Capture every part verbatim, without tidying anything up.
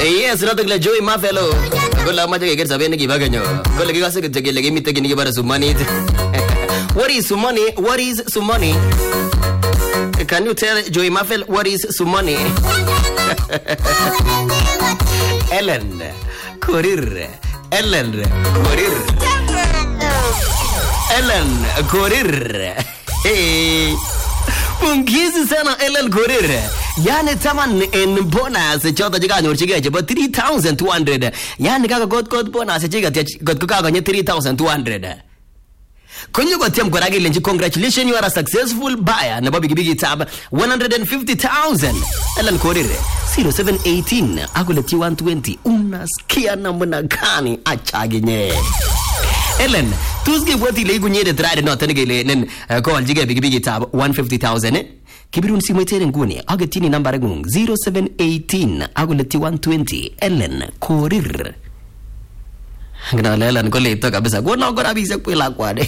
Yes, not the Joey Maffello. Good luck, Magic gets a Benny Bagano. Good luck, I get let me take any some money. What is some money? What is some money? Can you tell Joey Maffel what is some money? Ellen Corir. Ellen Corir. Ellen Corir. Hey. Pungizi sana Ellen Corir. Yani taman in bonus chota jiga nyorchige chebo three thousand two hundred. Yani kaka god god bonus jiga god kaka nye three thousand two hundred. Konyo kwa tiam kwa lenji, congratulations, you are a successful buyer. Na babi bigi tab one hundred fifty thousand. Ellen Corir zero seven one eight aguleti one twenty. Unasikia namna gani achaginye. Ellen, tuzge bwati le gunye de trade no tanigele nen ko aljige bigi bigi tab one hundred fifty thousand. Kibirun simwetere nguni agetini nambare ngung zero seven one eight aguleti one twenty. Ellen Corir. Ngana Ellen ko leto kabisa. Gona gona bisa kwela kwade.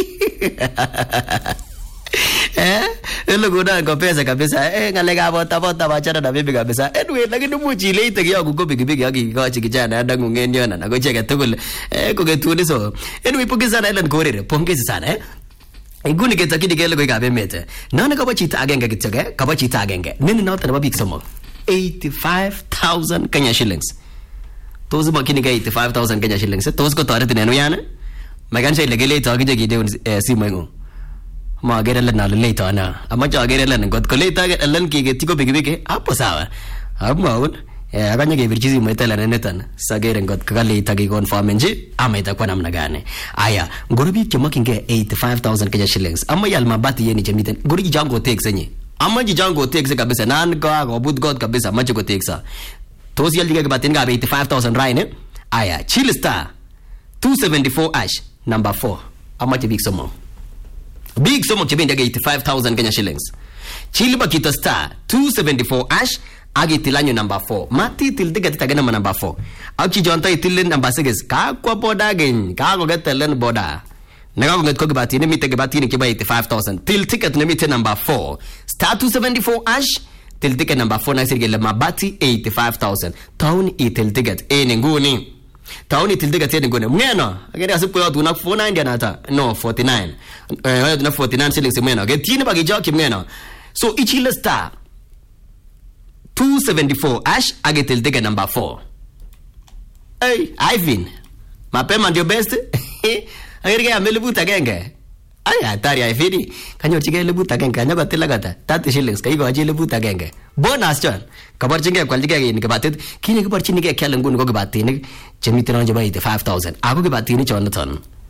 Eh, elo gona ko pesa kabisa. Eh ngalega bota bota bachana na bibi kabisa. Anyway, lakini muchi leto kiyo ko bigi bigi yaki ko chikijana adangu ngenyona na ko cheka tugul. Eh ko getuni so. Anyway, pongeza sana Ellen Corir. Pongeza sana eh. Iguni ke takidi kele ko gabe mete. Nana ka bachita agenge kitege, ka bachita agenge. Nini na tana babik somo. eighty-five thousand Kenya shillings. Tozi makini ka eighty-five thousand Kenya shillings. Tozi ko tare tinenu yana. Magan shay legele to gije gide si mengu. Ma gere la na le to na. Ama ja gere la ngot ko le ta ge len ki ge tiko bigi bigi apo sawa. Amma un eh aganya ge virchizi metela nenetan. Sagere ngot ka le ta ge confirm nji ama itakuwa namna gani. Aya, ngorobi chomakinge eighty-five thousand Kenya shillings. Ama yal mabati yeni chemiten. Ngori jango take senye. Ama jango take kabisa nan ka go bud god kabisa macho go take sa. Tozi yaldiga batin ga eighty-five thousand right ne. Aya, chill star two seventy-four ash number four. Ama big somo. Big somo chebenda ga eighty-five thousand Kenya shillings. Chill bakita star two seventy-four ash agi tilanyo number four. Mati til diga titagena number four. Aki jonta itilin number six. Ka kwa boda gen. Ka go get telen boda. Naga go get ko gabati ne mite gabati ne kiba eighty-five thousand. Til ticket ne mite number four. Star two seventy-four ash til ticket number four na sirgele mabati eighty-five thousand. Town itil ticket e nguni. Town itil ticket e nguni. Mwena. Agere asipo yo tuna forty-nine nata. No forty-nine. Eh tuna forty-nine shillings mwena. Get tini bagi joki mwena. So ichile star two seventy-four ash agetil ticket number four. Hey, Ivan. Mapema ndio best. Agere amelebuta genge. Ay atari Ivini. Kanyo chige lebuta genge kanyo gatela gata. thirty shillings kai go aje lebuta genge. Bonus chon. Kabar chinge kwal jige ni gabatet. Kini kabar chinge kyalengun go gabatin. Chemi tena jaba eighty-five thousand. Ako gabatin chon ton.